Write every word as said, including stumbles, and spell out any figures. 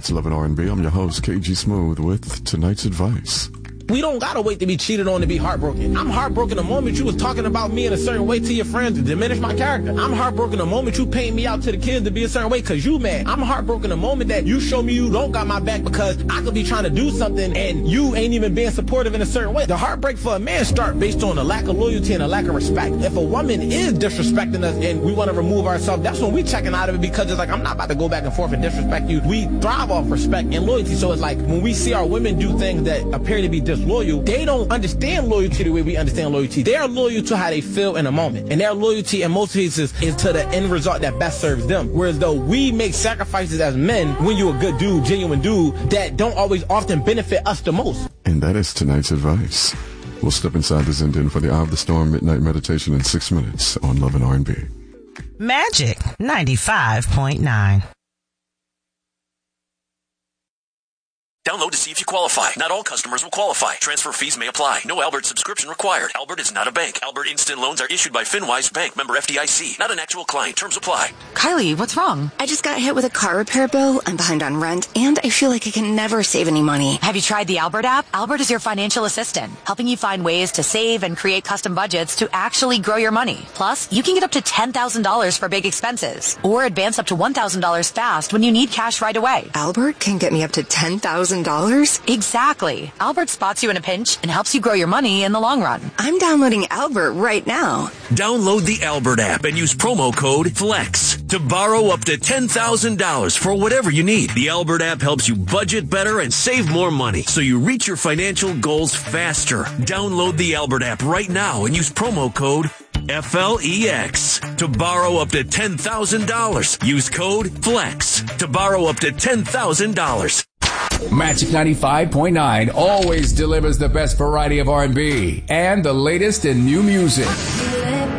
It's eleven R and B. I'm your host, K G Smooth, with tonight's advice. We don't gotta wait to be cheated on to be heartbroken. I'm heartbroken the moment you was talking about me in a certain way to your friends to diminish my character. I'm heartbroken the moment you paint me out to the kids to be a certain way because you mad. I'm heartbroken the moment that you show me you don't got my back because I could be trying to do something and you ain't even being supportive in a certain way. The heartbreak for a man start based on a lack of loyalty and a lack of respect. If a woman is disrespecting us and we want to remove ourselves, that's when we checking out of it because it's like, I'm not about to go back and forth and disrespect you. We thrive off respect and loyalty. So it's like when we see our women do things that appear to be disloyal, they don't understand loyalty the way we understand loyalty. They are loyal to how they feel in a moment. And their loyalty in most cases is to the end result that best serves them. Whereas though we make sacrifices as men when you're a good dude, genuine dude, that don't always often benefit us the most. And that is tonight's advice. We'll step inside the Zen for the Eye of the Storm Midnight Meditation in six minutes on Love and R and B. Magic ninety-five point nine. Download to see if you qualify. Not all customers will qualify. Transfer fees may apply. No Albert subscription required. Albert is not a bank. Albert Instant Loans are issued by FinWise Bank, member F D I C. Not an actual client. Terms apply. Kylie, what's wrong? I just got hit with a car repair bill. I'm behind on rent, and I feel like I can never save any money. Have you tried the Albert app? Albert is your financial assistant, helping you find ways to save and create custom budgets to actually grow your money. Plus, you can get up to ten thousand dollars for big expenses, or advance up to one thousand dollars fast when you need cash right away. Albert can get me up to ten thousand dollars? Exactly. Albert spots you in a pinch and helps you grow your money in the long run. I'm downloading Albert right now. Download the Albert app and use promo code FLEX to borrow up to ten thousand dollars for whatever you need. The Albert app helps you budget better and save more money so you reach your financial goals faster. Download the Albert app right now and use promo code F L E X to borrow up to ten thousand dollars. Use code FLEX to borrow up to ten thousand dollars. Magic ninety-five point nine always delivers the best variety of R and B and the latest in new music.